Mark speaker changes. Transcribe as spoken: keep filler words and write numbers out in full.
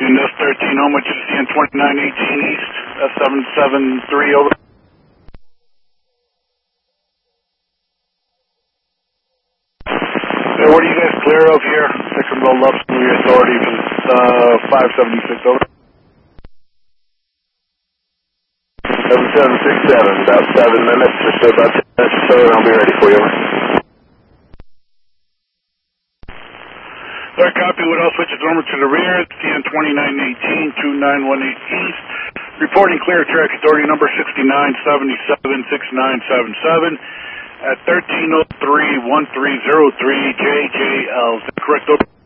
Speaker 1: Houston, S thirteen, home at C N twenty-nine eighteen East, S seven seven three, over. Hey, what are you guys clear of here? Second roll up, some of your authority for uh, five seventy-six, over.
Speaker 2: seven seven six seven, about seven minutes or so, about ten minutes or so, and I'll be ready for you.
Speaker 1: Third copy, Woodhouse switches over to the rear, C N twenty-nine eighteen, two nine one eight East. Reporting clear, track authority number sixty-nine seventy-seven, six nine seven seven at thirteen oh three, one three oh three J J L. Is that correct, over?